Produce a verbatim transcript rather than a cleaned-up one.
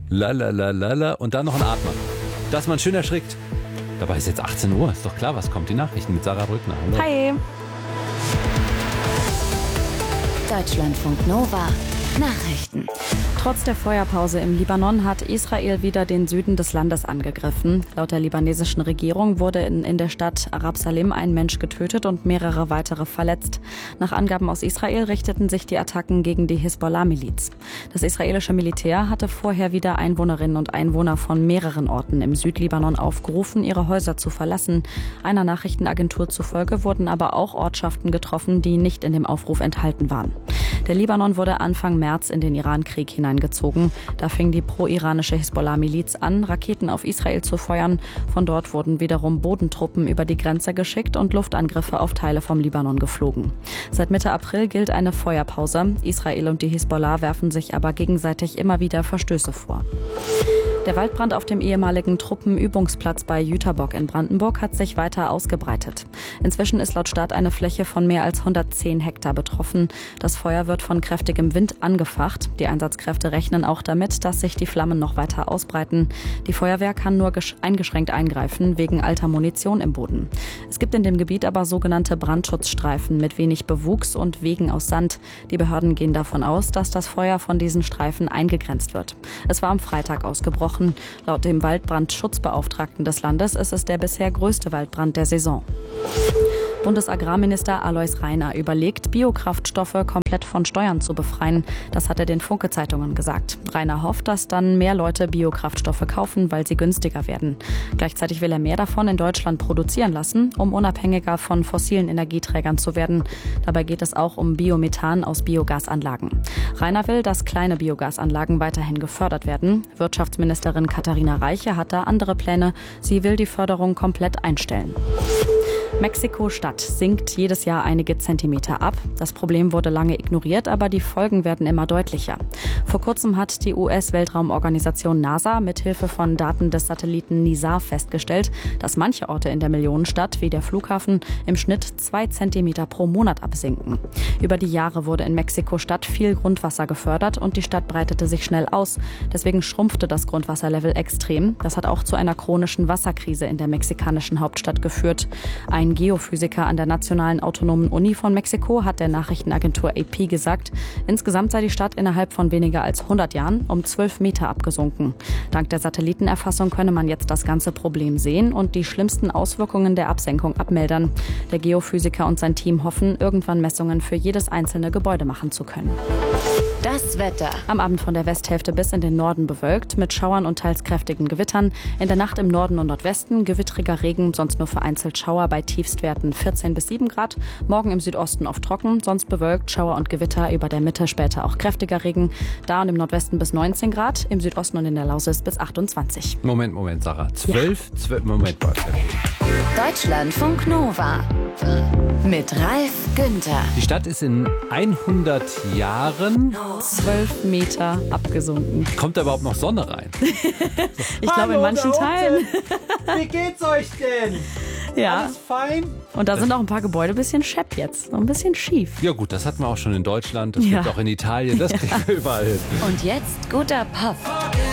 la la la la la und dann noch ein Atmer, dass man schön erschrickt. Dabei ist jetzt achtzehn Uhr, ist doch klar, was kommt. Die Nachrichten mit Sarah Brückner. Hallo. Hi. Deutschlandfunk Nova Nachrichten. Trotz der Feuerpause im Libanon hat Israel wieder den Süden des Landes angegriffen. Laut der libanesischen Regierung wurde in, in der Stadt Arab Salim ein Mensch getötet und mehrere weitere verletzt. Nach Angaben aus Israel richteten sich die Attacken gegen die Hisbollah-Miliz. Das israelische Militär hatte vorher wieder Einwohnerinnen und Einwohner von mehreren Orten im Südlibanon aufgerufen, ihre Häuser zu verlassen. Einer Nachrichtenagentur zufolge wurden aber auch Ortschaften getroffen, die nicht in dem Aufruf enthalten waren. Der Libanon wurde Anfang März in den Irankrieg hineingezogen. Da fing die pro-iranische Hisbollah-Miliz an, Raketen auf Israel zu feuern. Von dort wurden wiederum Bodentruppen über die Grenze geschickt und Luftangriffe auf Teile vom Libanon geflogen. Seit Mitte April gilt eine Feuerpause. Israel und die Hisbollah werfen sich aber gegenseitig immer wieder Verstöße vor. Der Waldbrand auf dem ehemaligen Truppenübungsplatz bei Jüterbock in Brandenburg hat sich weiter ausgebreitet. Inzwischen ist laut Stadt eine Fläche von mehr als hundertzehn Hektar betroffen. Das Feuer wird von kräftigem Wind angefacht. Die Einsatzkräfte rechnen auch damit, dass sich die Flammen noch weiter ausbreiten. Die Feuerwehr kann nur eingeschränkt eingreifen, wegen alter Munition im Boden. Es gibt in dem Gebiet aber sogenannte Brandschutzstreifen mit wenig Bewuchs und Wegen aus Sand. Die Behörden gehen davon aus, dass das Feuer von diesen Streifen eingegrenzt wird. Es war am Freitag ausgebrochen. Laut dem Waldbrandschutzbeauftragten des Landes ist es der bisher größte Waldbrand der Saison. Bundesagrarminister Alois Rainer überlegt, Biokraftstoffe komplett von Steuern zu befreien. Das hat er den Funke-Zeitungen gesagt. Rainer hofft, dass dann mehr Leute Biokraftstoffe kaufen, weil sie günstiger werden. Gleichzeitig will er mehr davon in Deutschland produzieren lassen, um unabhängiger von fossilen Energieträgern zu werden. Dabei geht es auch um Biomethan aus Biogasanlagen. Rainer will, dass kleine Biogasanlagen weiterhin gefördert werden. Wirtschaftsministerin Katharina Reiche hat da andere Pläne. Sie will die Förderung komplett einstellen. Mexiko-Stadt sinkt jedes Jahr einige Zentimeter ab. Das Problem wurde lange ignoriert, aber die Folgen werden immer deutlicher. Vor kurzem hat die U S-Weltraumorganisation NASA mithilfe von Daten des Satelliten NISAR festgestellt, dass manche Orte in der Millionenstadt, wie der Flughafen, im Schnitt zwei Zentimeter pro Monat absinken. Über die Jahre wurde in Mexiko-Stadt viel Grundwasser gefördert und die Stadt breitete sich schnell aus. Deswegen schrumpfte das Grundwasserlevel extrem. Das hat auch zu einer chronischen Wasserkrise in der mexikanischen Hauptstadt geführt. Ein Geophysiker an der Nationalen Autonomen Uni von Mexiko hat der Nachrichtenagentur A P gesagt, insgesamt sei die Stadt innerhalb von weniger als hundert Jahren um zwölf Meter abgesunken. Dank der Satellitenerfassung könne man jetzt das ganze Problem sehen und die schlimmsten Auswirkungen der Absenkung abmildern. Der Geophysiker und sein Team hoffen, irgendwann Messungen für jedes einzelne Gebäude machen zu können. Das Wetter. Am Abend von der Westhälfte bis in den Norden bewölkt, mit Schauern und teils kräftigen Gewittern. In der Nacht im Norden und Nordwesten gewittriger Regen, sonst nur vereinzelt Schauer bei Tiefstwerten vierzehn bis sieben Grad. Morgen im Südosten oft trocken, sonst bewölkt, Schauer und Gewitter, über der Mitte später auch kräftiger Regen. Da und im Nordwesten bis neunzehn Grad, im Südosten und in der Lausitz bis achtundzwanzig. Moment, Moment, Sarah. zwölf, zwölf, Moment. Deutschlandfunk Nova mit Ralf Günther. Die Stadt ist in hundert Jahren zwölf Meter abgesunken. Kommt da überhaupt noch Sonne rein? Ich glaube in manchen Teilen. Wie geht's euch denn? Ja. Alles fein? Und da sind auch ein paar Gebäude ein bisschen schepp jetzt. Noch ein bisschen schief. Ja gut, das hatten wir auch schon in Deutschland. Das ja. gibt auch in Italien. Das kriegen wir überall hin. Und jetzt guter Pop.